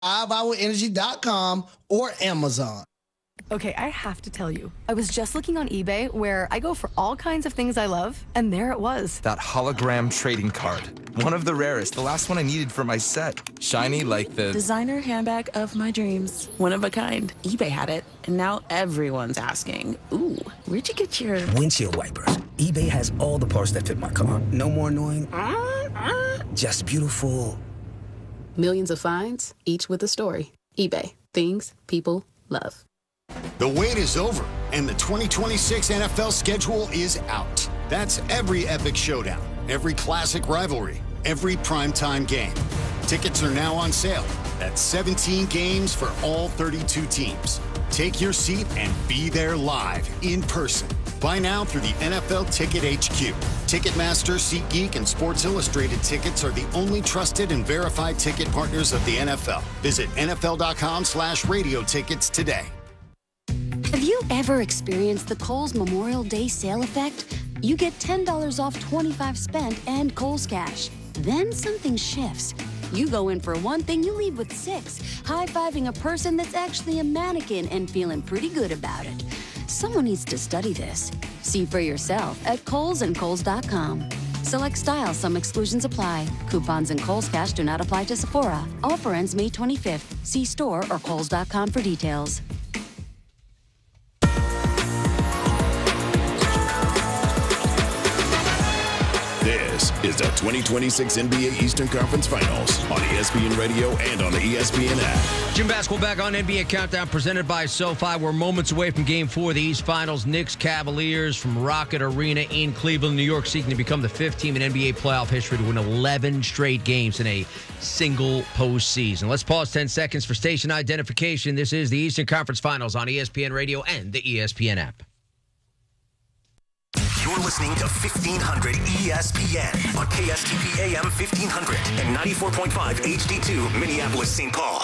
5hourenergy.com or Amazon. Okay, I have to tell you, I was just looking on eBay where I go for all kinds of things I love, and there it was. That hologram trading card. One of the rarest, the last one I needed for my set. Shiny like the... designer handbag of my dreams. One of a kind. eBay had it, and now everyone's asking, ooh, where'd you get your... windshield wipers. eBay has all the parts that fit my car. No more annoying... just beautiful. Millions of finds, each with a story. eBay. Things people love. The wait is over, and the 2026 NFL schedule is out. That's every epic showdown, every classic rivalry, every primetime game. Tickets are now on sale. That's 17 games for all 32 teams. Take your seat and be there live, in person. Buy now through the NFL Ticket HQ. Ticketmaster, SeatGeek, and Sports Illustrated tickets are the only trusted and verified ticket partners of the NFL. Visit NFL.com/radio tickets today. Have you ever experienced the Kohl's Memorial Day sale effect? You get $10 off $25 spent and Kohl's Cash. Then something shifts. You go in for one thing, you leave with $6, high-fiving a person that's actually a mannequin and feeling pretty good about it. Someone needs to study this. See for yourself at Kohl's and Kohl's.com. Select styles, some exclusions apply. Coupons and Kohl's Cash do not apply to Sephora. Offer ends May 25th. See store or Kohl's.com for details. This is the 2026 NBA Eastern Conference Finals on ESPN Radio and on the ESPN app. Jim Basketball back on NBA Countdown presented by SoFi. We're moments away from Game 4 of the East Finals. Knicks Cavaliers from Rocket Arena in Cleveland, New York, seeking to become the fifth team in NBA playoff history to win 11 straight games in a single postseason. Let's pause 10 seconds for station identification. This is the Eastern Conference Finals on ESPN Radio and the ESPN app. You're listening to 1500 ESPN on KSTP AM 1500 and 94.5 HD2 Minneapolis, St. Paul.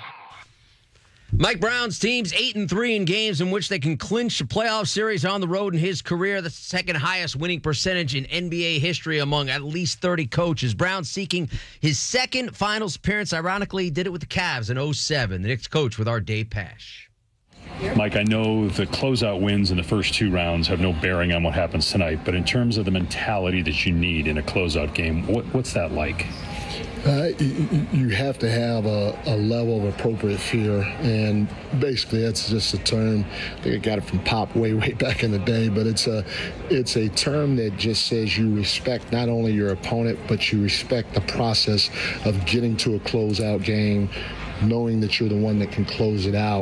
Mike Brown's team's 8-3 in games in which they can clinch a playoff series on the road in his career. The second highest winning percentage in NBA history among at least 30 coaches. Brown seeking his second finals appearance. Ironically, he did it with the Cavs in 2007. The Knicks coach with our Dave Pasch. Mike, I know the closeout wins in the first two rounds have no bearing on what happens tonight, but in terms of the mentality that you need in a closeout game, what's that like? You have to have a level of appropriate fear, and basically that's just a term. I think I got it from Pop way back in the day, but it's a term that just says you respect not only your opponent, but you respect the process of getting to a closeout game, knowing that you're the one that can close it out.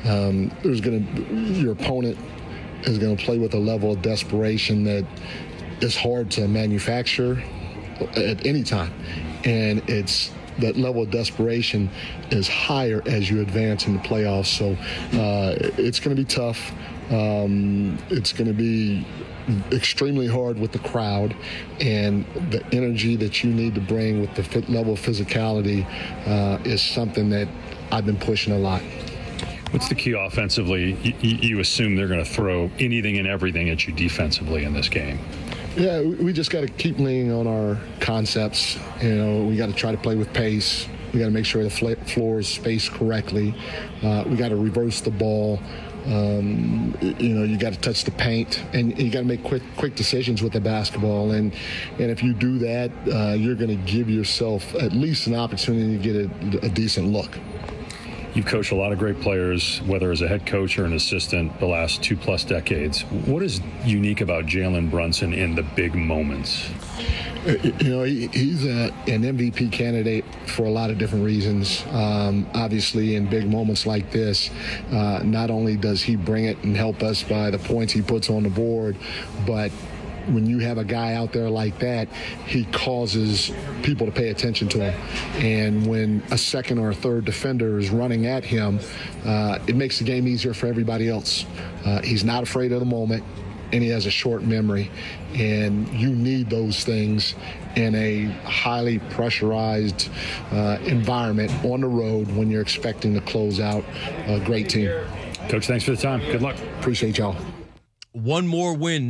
Your opponent is going to play with a level of desperation that is hard to manufacture at any time. And that level of desperation is higher as you advance in the playoffs. So it's going to be tough. It's going to be extremely hard with the crowd, and the energy that you need to bring with the level of physicality is something that I've been pushing a lot. What's the key offensively? You assume they're going to throw anything and everything at you defensively in this game. Yeah, we just got to keep leaning on our concepts. We got to try to play with pace. We got to make sure the floor is spaced correctly. We got to reverse the ball. You got to touch the paint, and you got to make quick decisions with the basketball. And if you do that, you're going to give yourself at least an opportunity to get a decent look. You've coached a lot of great players, whether as a head coach or an assistant, the last 2+ decades. What is unique about Jalen Brunson in the big moments? He's an MVP candidate for a lot of different reasons. Obviously, in big moments like this, not only does he bring it and help us by the points he puts on the board, but when you have a guy out there like that, he causes people to pay attention to him. And when a second or a third defender is running at him, it makes the game easier for everybody else. He's not afraid of the moment, and he has a short memory. And you need those things in a highly pressurized environment on the road when you're expecting to close out a great team. Coach, thanks for the time. Good luck. Appreciate y'all. One more win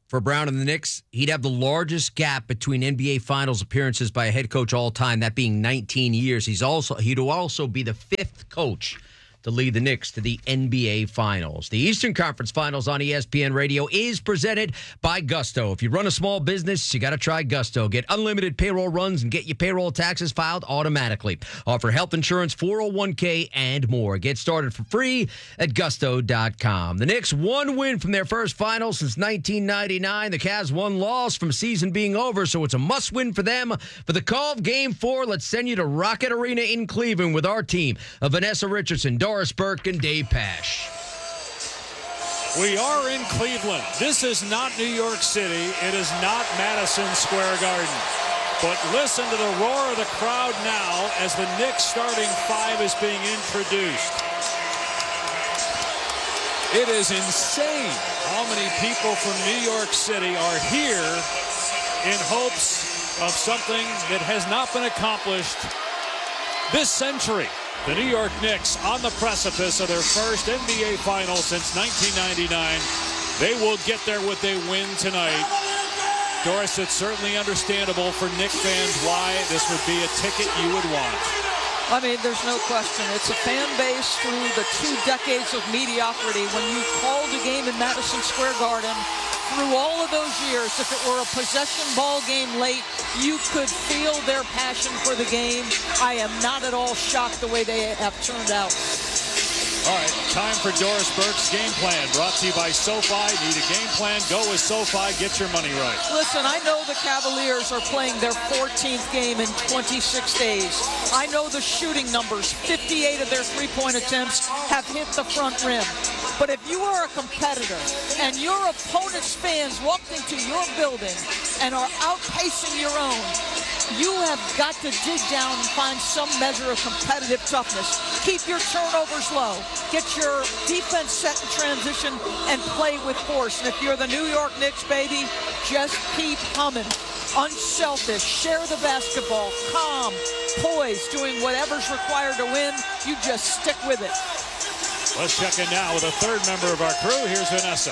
for Brown and the Knicks, he'd have the largest gap between NBA Finals appearances by a head coach all time, that being 19 years. He'd also be the fifth coach to lead the Knicks to the NBA Finals. The Eastern Conference Finals on ESPN Radio is presented by Gusto. If you run a small business, you got to try Gusto. Get unlimited payroll runs and get your payroll taxes filed automatically. Offer health insurance, 401k, and more. Get started for free at gusto.com. The Knicks, one win from their first final since 1999. The Cavs, one loss from season being over, so it's a must-win for them. For the call of Game 4, let's send you to Rocket Arena in Cleveland with our team of Vanessa Richardson, Doris Burke, and Dave Pasch. We are in Cleveland. This is not New York City. It is not Madison Square Garden. But listen to the roar of the crowd now as the Knicks starting five is being introduced. It is insane how many people from New York City are here in hopes of something that has not been accomplished this century. The New York Knicks on the precipice of their first NBA Finals since 1999. They will get there with a win tonight. Doris, it's certainly understandable for Knicks fans why this would be a ticket you would want. I mean, there's no question. It's a fan base through the 2 decades of mediocrity. When you called a game in Madison Square Garden, through all of those years, if it were a possession ball game late, you could feel their passion for the game. I am not at all shocked the way they have turned out. All right, time for Doris Burke's game plan. Brought to you by SoFi. Need a game plan? Go with SoFi. Get your money right. Listen, I know the Cavaliers are playing their 14th game in 26 days. I know the shooting numbers. 58 of their three-point attempts have hit the front rim. But if you are a competitor and your opponent's fans walked into your building and are outpacing your own, you have got to dig down and find some measure of competitive toughness. Keep your turnovers low. Get your defense set in transition and play with force. And if you're the New York Knicks, baby, just keep humming. Unselfish, share the basketball, calm, poised, doing whatever's required to win. You just stick with it. Let's check in now with a third member of our crew. Here's Vanessa.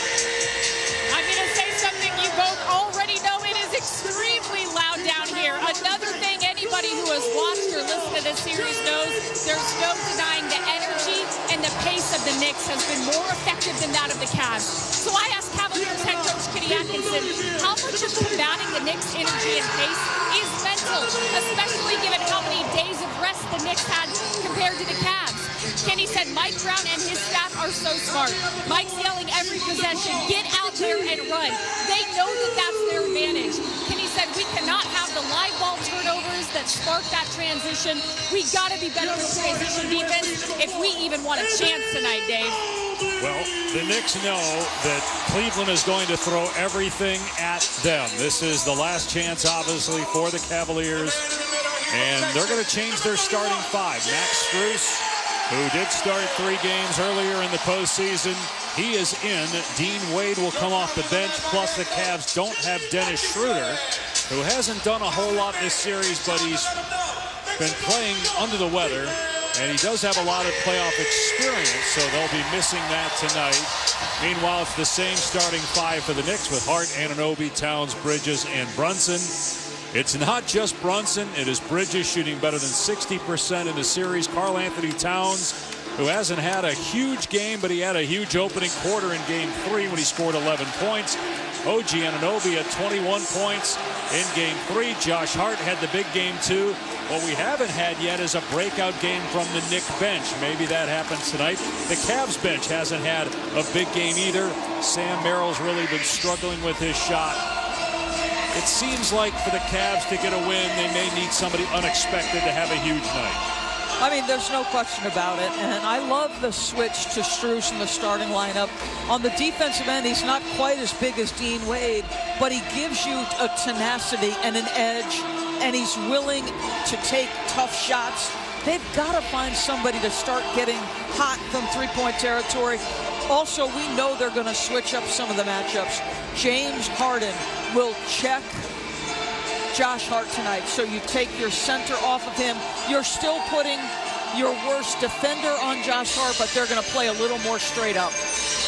I'm going to say something you both already know. It is extremely loud down here. Another thing anybody who has watched or listened to this series knows, there's no denying the energy and the pace of the Knicks has been more effective than that of the Cavs. So I asked Cavaliers head coach Kenny Atkinson, how much of combating the Knicks' energy and pace is mental, especially given how many days of rest the Knicks had compared to the Cavs? Kenny said Mike Brown and his staff are so smart. Mike's yelling every possession, get out there and run. They know that that's their advantage. Kenny said we cannot have the live ball turnovers that spark that transition. We got to be better with transition defense if we even want a chance tonight, Dave. Well, the Knicks know that Cleveland is going to throw everything at them. This is the last chance, obviously, for the Cavaliers. And they're going to change their starting five. Max Strus, who did start 3 games earlier in the postseason, he is in. Dean Wade will come off the bench. Plus, the Cavs don't have Dennis Schroeder, who hasn't done a whole lot this series, but he's been playing under the weather. And he does have a lot of playoff experience, so they'll be missing that tonight. Meanwhile, it's the same starting five for the Knicks with Hart, Anunoby, Towns, Bridges, and Brunson. It's not just Brunson. It is Bridges shooting better than 60% in the series. Karl Anthony Towns, who hasn't had a huge game, but he had a huge opening quarter in Game 3 when he scored 11 points. OG Anunoby at 21 points in Game 3. Josh Hart had the big game, too. What we haven't had yet is a breakout game from the Knicks bench. Maybe that happens tonight. The Cavs bench hasn't had a big game either. Sam Merrill's really been struggling with his shot. It seems like for the Cavs to get a win, they may need somebody unexpected to have a huge night. I mean, there's no question about it, and I love the switch to Strus in the starting lineup. On the defensive end, he's not quite as big as Dean Wade, but he gives you a tenacity and an edge, and he's willing to take tough shots. They've got to find somebody to start getting hot from three-point territory. Also, we know they're going to switch up some of the matchups. James Harden will check Josh Hart tonight. So you take your center off of him. You're still putting your worst defender on Josh Hart, but they're going to play a little more straight up.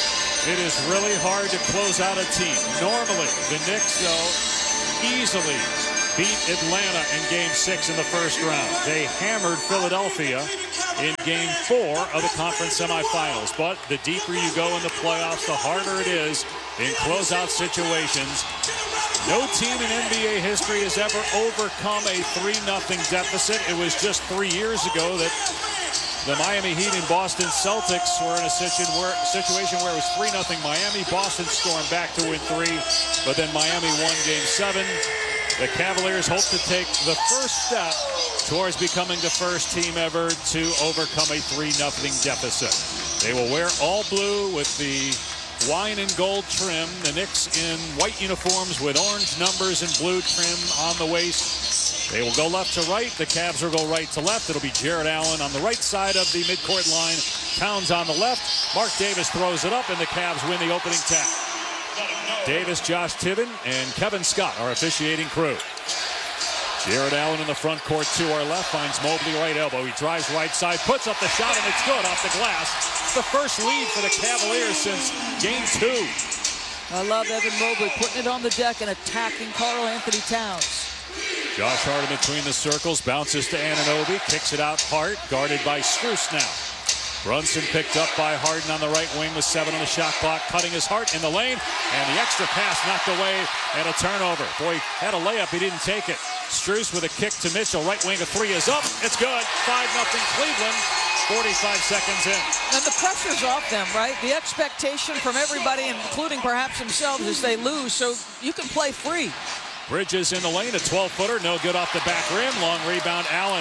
It is really hard to close out a team. Normally, the Knicks, though, easily beat Atlanta in Game 6 in the first round. They hammered Philadelphia in Game 4 of the conference semifinals. But the deeper you go in the playoffs, the harder it is in closeout situations. No team in NBA history has ever overcome a 3-0 deficit. It was just 3 years ago that the Miami Heat and Boston Celtics were in a situation where it was 3-0 Miami. Boston stormed back to win 3, but then Miami won Game 7. The Cavaliers hope to take the first step towards becoming the first team ever to overcome a 3-0 deficit. They will wear all blue with the wine and gold trim. The Knicks in white uniforms with orange numbers and blue trim on the waist. They will go left to right. The Cavs will go right to left. It'll be Jarrett Allen on the right side of the midcourt line. Towns on the left. Mark Davis throws it up, and the Cavs win the opening tap. Davis, Josh Tiven, and Kevin Scott are officiating crew. Jarrett Allen in the front court to our left, finds Mobley right elbow. He drives right side, puts up the shot, and it's good off the glass. It's the first lead for the Cavaliers since Game 2. I love Evan Mobley putting it on the deck and attacking Karl Anthony Towns. Josh Hart in between the circles, bounces to Anunoby, kicks it out Hart, guarded by Strus now. Brunson picked up by Harden on the right wing with 7 on the shot clock, cutting his Hart in the lane, and the extra pass knocked away and a turnover. Boy, had a layup, he didn't take it. Strus with a kick to Mitchell, right wing, a 3 is up, it's good. 5-0 Cleveland, 45 seconds in. And the pressure's off them, right? The expectation from everybody, including perhaps themselves, is they lose, so you can play free. Bridges in the lane, a 12-footer, no good off the back rim. Long rebound, Allen.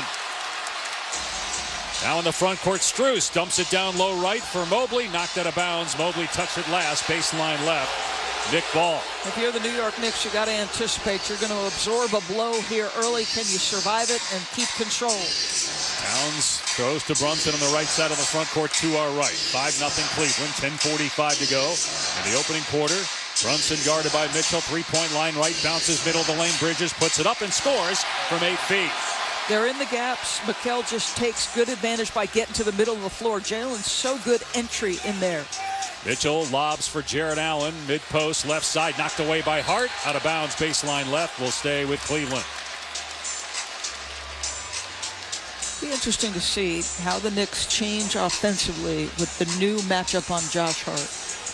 Now in the front court, Strus dumps it down low right for Mobley. Knocked out of bounds. Mobley touched it last, baseline left. Nick Ball. If you're the New York Knicks, you got to anticipate you're going to absorb a blow here early. Can you survive it and keep control? Towns throws to Brunson on the right side of the front court to our right. 5-0 Cleveland, 10:45 to go in the opening quarter. Brunson guarded by Mitchell, 3-point line right, bounces middle of the lane, Bridges puts it up and scores from 8 feet. They're in the gaps. Mikal just takes good advantage by getting to the middle of the floor. Jalen's so good entry in there. Mitchell lobs for Jarrett Allen, mid-post, left side, knocked away by Hart, out of bounds, baseline left, will stay with Cleveland. Be interesting to see how the Knicks change offensively with the new matchup on Josh Hart.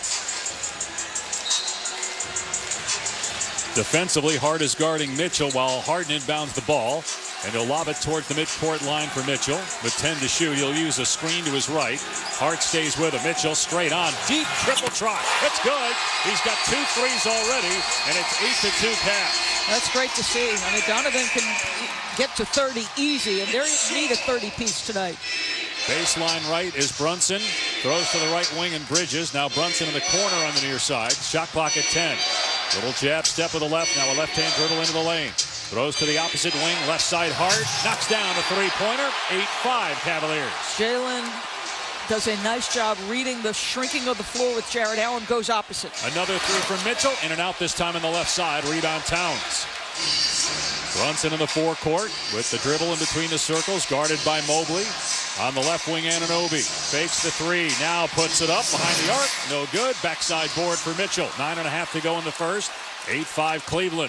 Defensively, Hart is guarding Mitchell while Harden inbounds the ball. And he'll lob it towards the midcourt line for Mitchell. With 10 to shoot, he'll use a screen to his right. Hart stays with him. Mitchell straight on. Deep triple try. It's good. He's got 2 threes already, and it's 8-2 Cavs. That's great to see. I mean, Donovan can get to 30 easy, and they need a 30-piece tonight. Baseline right is Brunson. Throws to the right wing and Bridges. Now Brunson in the corner on the near side. Shot clock at 10. Little jab step with the left. Now a left-hand dribble into the lane. Throws to the opposite wing, left side Hart, knocks down a 3-pointer, 8-5 Cavaliers. Jalen does a nice job reading the shrinking of the floor with Jarrett Allen, goes opposite. Another 3 from Mitchell, in and out this time on the left side, rebound Towns. Brunson in the forecourt with the dribble in between the circles, guarded by Mobley. On the left wing, Anunoby fakes the 3, now puts it up behind the arc, no good. Backside board for Mitchell, 9.5 to go in the first, 8-5 Cleveland.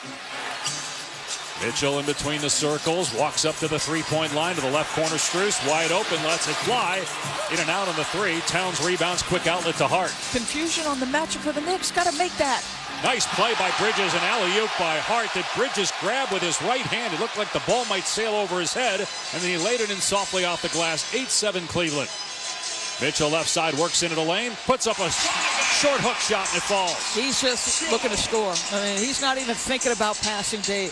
Mitchell in between the circles, walks up to the 3-point line to the left corner. Strus wide open, lets it fly. In and out on the 3. Towns rebounds, quick outlet to Hart. Confusion on the matchup for the Knicks. Got to make that. Nice play by Bridges and alley-oop by Hart that Bridges grabbed with his right hand. It looked like the ball might sail over his head, and then he laid it in softly off the glass. 8-7 Cleveland. Mitchell left side works into the lane, puts up a short hook shot, and it falls. He's just looking to score. I mean, he's not even thinking about passing Dave.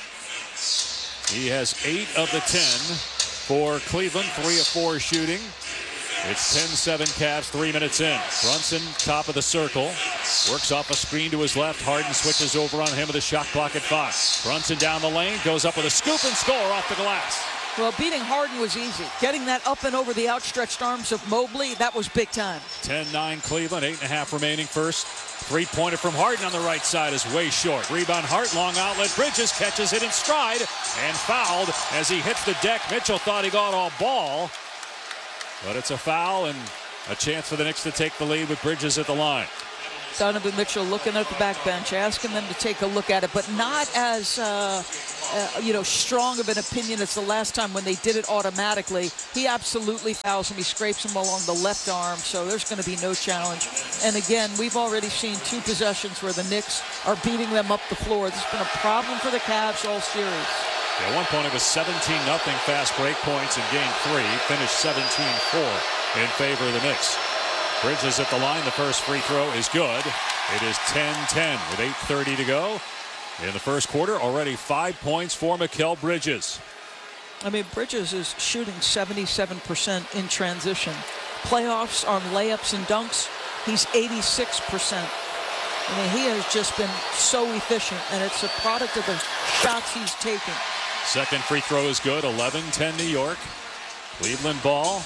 He has 8 of the 10 for Cleveland, 3 of 4 shooting. It's 10-7 Cavs, 3 minutes in. Brunson, top of the circle, works off a screen to his left. Harden switches over on him with a shot clock at 5. Brunson down the lane, goes up with a scoop and score off the glass. Well, beating Harden was easy. Getting that up and over the outstretched arms of Mobley, that was big time. 10-9 Cleveland, 8.5 remaining first. 3-pointer from Harden on the right side is way short. Rebound Hart, long outlet. Bridges catches it in stride and fouled as he hits the deck. Mitchell thought he got all ball, but it's a foul, and A chance for the Knicks to take the lead with Bridges at the line. Donovan Mitchell looking at the back bench, asking them to take a look at it, but not as strong of an opinion as the last time when they did it automatically. He absolutely fouls him. He scrapes him along the left arm, so there's going to be no challenge. And again, we've already seen 2 possessions where the Knicks are beating them up the floor. This has been a problem for the Cavs all series. At one point, it was 17-0 fast break points in Game 3. Finished 17-4 in favor of the Knicks. Bridges at the line. The first free throw is good. It is 10-10 with 8:30 to go in the first quarter. Already 5 points for Mikal Bridges. I mean, Bridges is shooting 77% in transition. Playoffs on layups and dunks, he's 86%. I mean, he has just been so efficient, and it's a product of the shots he's taking. Second free throw is good. 11-10 New York. Cleveland ball.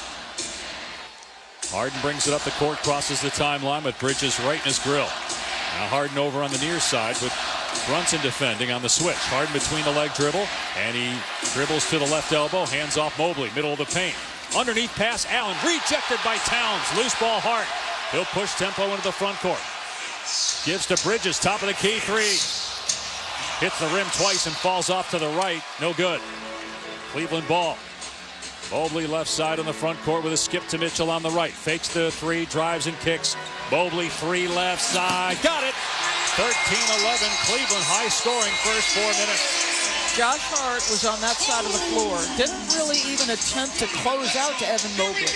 Harden brings it up the court, crosses the timeline with Bridges right in his grill. Now Harden over on the near side with Brunson defending on the switch. Harden between the leg dribble, and he dribbles to the left elbow, hands off Mobley, middle of the paint. Underneath pass, Allen, rejected by Towns. Loose ball, Hart. He'll push tempo into the front court. Gives to Bridges, top of the key, 3. Hits the rim twice and falls off to the right. No good. Cleveland ball. Mobley left side on the front court with a skip to Mitchell on the right. Fakes the 3, drives and kicks. Mobley 3 left side. Got it. 13-11. Cleveland high scoring first 4 minutes. Josh Hart was on that side of the floor. Didn't really even attempt to close out to Evan Mobley.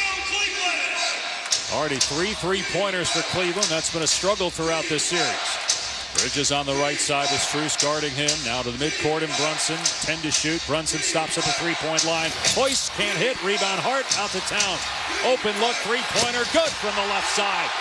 Already 3 3-pointers for Cleveland. That's been a struggle throughout this series. Bridges on the right side with Strus guarding him. Now to the midcourt and Brunson. 10 to shoot. Brunson stops at the 3-point line. Hoist can't hit. Rebound Hart out to Towns. Open look 3-pointer. Good from the left side.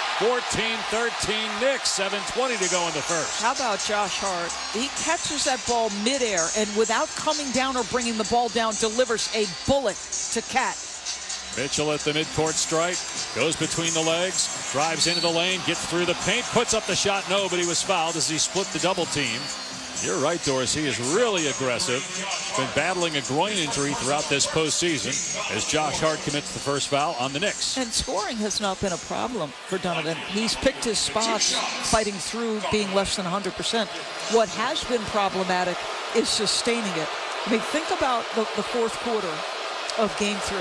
14-13 Knicks. 7:20 to go in the first. How about Josh Hart? He catches that ball midair and without coming down or bringing the ball down, delivers a bullet to Cat. Mitchell at the midcourt stripe, goes between the legs, drives into the lane, gets through the paint, puts up the shot. No, but he was fouled as he split the double team. You're right, Doris. He is really aggressive. Been battling a groin injury throughout this postseason as Josh Hart commits the first foul on the Knicks. And scoring has not been a problem for Donovan. He's picked his spots, fighting through being less than 100%. What has been problematic is sustaining it. I mean, think about the fourth quarter of Game 3.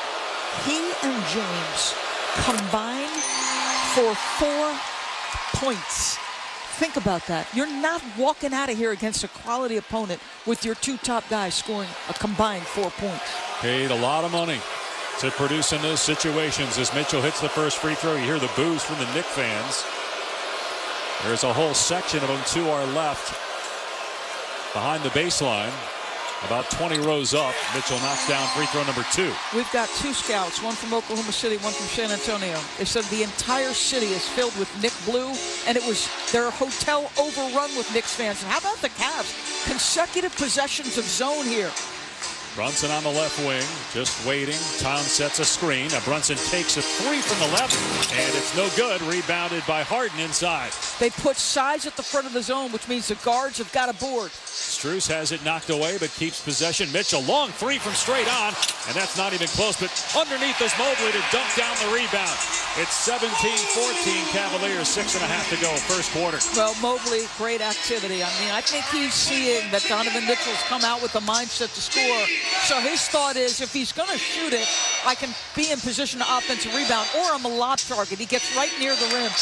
He and James combined for 4 points. Think about that. You're not walking out of here against a quality opponent with your 2 top guys scoring a combined 4 points. Paid a lot of money to produce in those situations. As Mitchell hits the first free throw, you hear the boos from the Knicks fans. There's a whole section of them to our left behind the baseline. About 20 rows up. Mitchell knocks down free throw number 2. We've got 2 scouts, one from Oklahoma City, one from San Antonio. They said the entire city is filled with Knick blue, and it was their hotel overrun with Knicks fans. And how about the Cavs? Consecutive possessions of zone here. Brunson on the left wing, just waiting. Towns sets a screen. Now Brunson takes a 3 from the left, and it's no good. Rebounded by Harden inside. They put size at the front of the zone, which means the guards have got a board. Strus has it knocked away, but keeps possession. Mitchell, long 3 from straight on, and that's not even close, but underneath is Mobley to dunk down the rebound. It's 17-14 Cavaliers, 6.5 to go, first quarter. Well, Mobley, great activity. I mean, I think he's seeing that Donovan Mitchell's come out with the mindset to score. So his thought is, if he's going to shoot it, I can be in position to offensive rebound, or I'm a lob target. He gets right near the rim.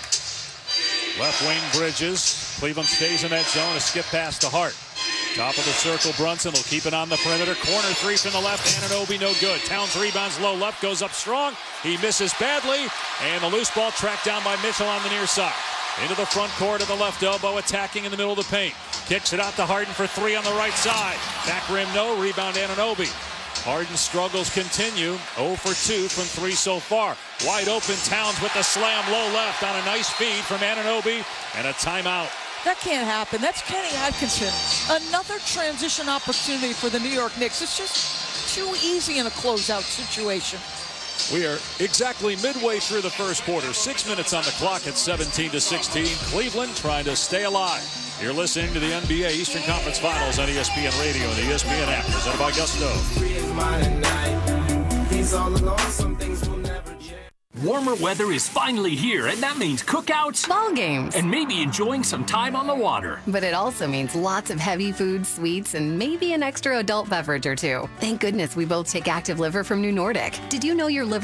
Left wing Bridges. Cleveland stays in that zone. A skip pass to Hart. Top of the circle, Brunson will keep it on the perimeter. Corner 3 from the left. Anunoby no good. Towns rebounds low left, goes up strong. He misses badly, and the loose ball tracked down by Mitchell on the near side. Into the front court at the left elbow, attacking in the middle of the paint. Kicks it out to Harden for 3 on the right side. Back rim no, rebound Anunoby. Harden's struggles continue. 0 for 2 from 3 so far. Wide open, Towns with the slam low left on a nice feed from Anunoby, and a timeout. That can't happen. That's Kenny Atkinson. Another transition opportunity for the New York Knicks. It's just too easy in a closeout situation. We are exactly midway through the first quarter. 6 minutes on the clock at 17-16. Cleveland trying to stay alive. You're listening to the NBA Eastern Conference Finals on ESPN Radio and the ESPN app, presented by Gusto. Warmer weather is finally here, and that means cookouts, ball games, and maybe enjoying some time on the water. But it also means lots of heavy food, sweets, and maybe an extra adult beverage or two. Thank goodness we both take Active Liver from New Nordic. Did you know your liver